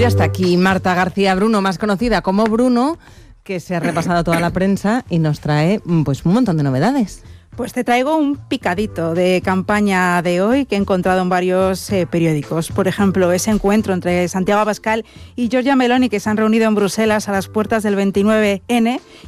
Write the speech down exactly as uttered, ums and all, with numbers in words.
ya está aquí Marta García Bruno, más conocida como Bruno, que se ha repasado toda la prensa y nos trae pues un montón de novedades. Pues te traigo un picadito de campaña de hoy que he encontrado en varios eh, periódicos. Por ejemplo, ese encuentro entre Santiago Abascal y Giorgia Meloni, que se han reunido en Bruselas a las puertas del veintinueve ene